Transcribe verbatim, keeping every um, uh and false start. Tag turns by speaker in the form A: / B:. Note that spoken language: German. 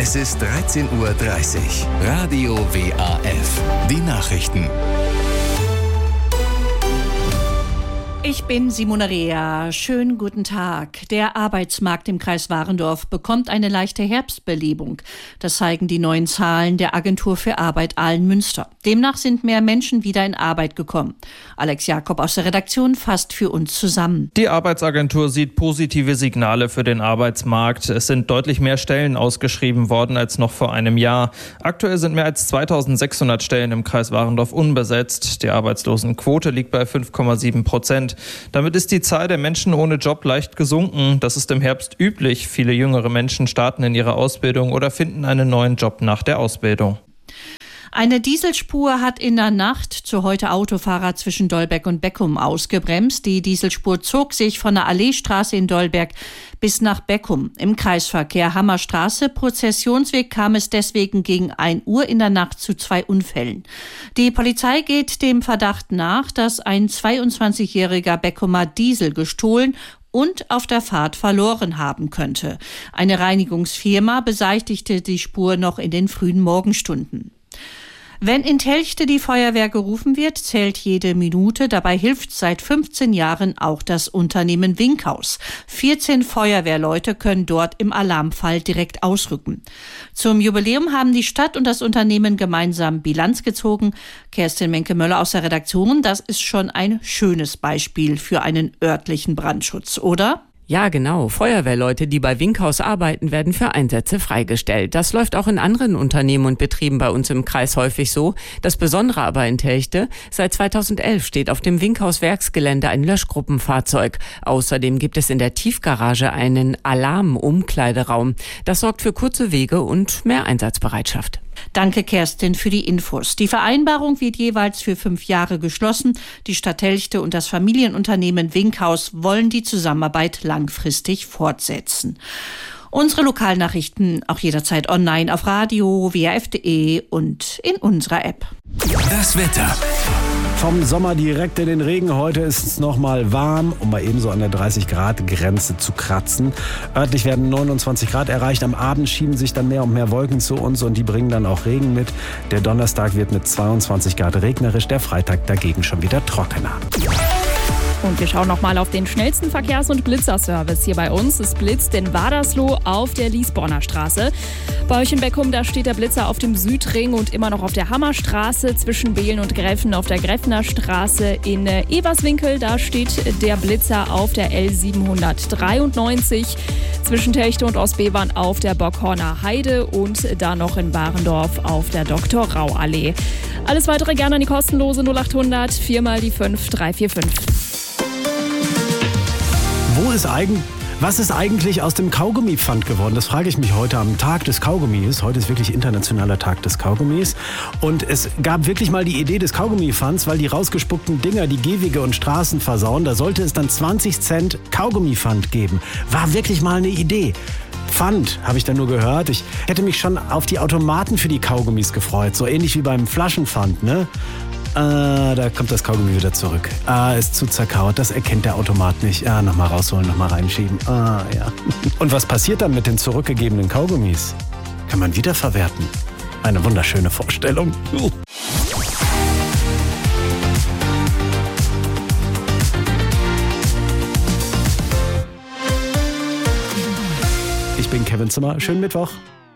A: Es ist dreizehn Uhr dreißig. Radio W A F. Die Nachrichten.
B: Ich bin Simona Rea. Schönen guten Tag. Der Arbeitsmarkt im Kreis Warendorf bekommt eine leichte Herbstbelebung. Das zeigen die neuen Zahlen der Agentur für Arbeit Aalen-Münster. Demnach sind mehr Menschen wieder in Arbeit gekommen. Alex Jakob aus der Redaktion fasst für uns zusammen.
C: Die Arbeitsagentur sieht positive Signale für den Arbeitsmarkt. Es sind deutlich mehr Stellen ausgeschrieben worden als noch vor einem Jahr. Aktuell sind mehr als zweitausendsechshundert Stellen im Kreis Warendorf unbesetzt. Die Arbeitslosenquote liegt bei fünf Komma sieben Prozent. Damit ist die Zahl der Menschen ohne Job leicht gesunken. Das ist im Herbst üblich. Viele jüngere Menschen starten in ihre Ausbildung oder finden einen neuen Job nach der Ausbildung.
B: Eine Dieselspur hat in der Nacht zu heute Autofahrer zwischen Dolberg und Beckum ausgebremst. Die Dieselspur zog sich von der Alleestraße in Dolberg bis nach Beckum. Im Kreisverkehr Hammerstraße Prozessionsweg kam es deswegen gegen ein Uhr in der Nacht zu zwei Unfällen. Die Polizei geht dem Verdacht nach, dass ein zweiundzwanzigjähriger Beckumer Diesel gestohlen und auf der Fahrt verloren haben könnte. Eine Reinigungsfirma beseitigte die Spur noch in den frühen Morgenstunden. Wenn in Telchte die Feuerwehr gerufen wird, zählt jede Minute. Dabei hilft seit fünfzehn Jahren auch das Unternehmen Winkhaus. vierzehn Feuerwehrleute können dort im Alarmfall direkt ausrücken. Zum Jubiläum haben die Stadt und das Unternehmen gemeinsam Bilanz gezogen. Kerstin Menke-Möller aus der Redaktion, das ist schon ein schönes Beispiel für einen örtlichen Brandschutz, oder?
D: Ja, genau. Feuerwehrleute, die bei Winkhaus arbeiten, werden für Einsätze freigestellt. Das läuft auch in anderen Unternehmen und Betrieben bei uns im Kreis häufig so. Das Besondere aber in Telchte: Seit zweitausendelf steht auf dem Winkhaus Werksgelände ein Löschgruppenfahrzeug. Außerdem gibt es in der Tiefgarage einen Alarm-Umkleideraum. Das sorgt für kurze Wege und mehr Einsatzbereitschaft.
B: Danke, Kerstin, für die Infos. Die Vereinbarung wird jeweils für fünf Jahre geschlossen. Die Stadt Telchte und das Familienunternehmen Winkhaus wollen die Zusammenarbeit langfristig fortsetzen. Unsere Lokalnachrichten auch jederzeit online auf radio w a f punkt d e und in unserer App.
A: Das Wetter.
E: Vom Sommer direkt in den Regen. Heute ist es noch mal warm, um mal ebenso an der dreißig Grad Grenze zu kratzen. Örtlich werden neunundzwanzig Grad erreicht. Am Abend schieben sich dann mehr und mehr Wolken zu uns und die bringen dann auch Regen mit. Der Donnerstag wird mit zweiundzwanzig Grad regnerisch, der Freitag dagegen schon wieder trockener.
F: Und wir schauen noch mal auf den schnellsten Verkehrs- und Blitzerservice hier bei uns. Es blitzt in Wadersloh auf der Liesborner Straße. Bei euch in Beckum, da steht der Blitzer auf dem Südring und immer noch auf der Hammerstraße zwischen Behlen und Gräffen auf der Gräfener Straße. In Everswinkel, da steht der Blitzer auf der L siebenhundertdreiundneunzig. Zwischen Telchte und Ostbevern auf der Bockhorner Heide und da noch in Warendorf auf der Doktor-Rau-Allee. Alles weitere gerne an die kostenlose null achthundert vier mal die fünf drei vier fünf.
E: Wo ist eigentlich, was ist eigentlich aus dem Kaugummi-Pfand geworden? Das frage ich mich heute am Tag des Kaugummis. Heute ist wirklich internationaler Tag des Kaugummis. Und es gab wirklich mal die Idee des Kaugummi-Pfands, weil die rausgespuckten Dinger die Gehwege und Straßen versauen. Da sollte es dann zwanzig Cent Kaugummi-Pfand geben. War wirklich mal eine Idee. Pfand, habe ich da nur gehört. Ich hätte mich schon auf die Automaten für die Kaugummis gefreut. So ähnlich wie beim Flaschenpfand, ne? Ah, da kommt das Kaugummi wieder zurück. Ah, ist zu zerkaut, das erkennt der Automat nicht. Ah, nochmal rausholen, nochmal reinschieben. Ah, ja. Und was passiert dann mit den zurückgegebenen Kaugummis? Kann man wiederverwerten. Eine wunderschöne Vorstellung. Uh. Ich bin Kevin Zimmer. Schönen Mittwoch.